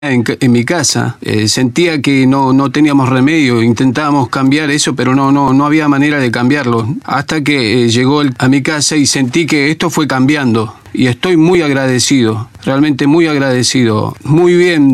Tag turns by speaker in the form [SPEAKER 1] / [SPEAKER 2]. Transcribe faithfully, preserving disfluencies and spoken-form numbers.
[SPEAKER 1] En, en mi casa, eh, sentía que no, no teníamos remedio, intentábamos cambiar eso, pero no, no, no había manera de cambiarlo, hasta que eh, llegó el, a mi casa y sentí que esto fue cambiando, y estoy muy agradecido, realmente muy agradecido, muy bien.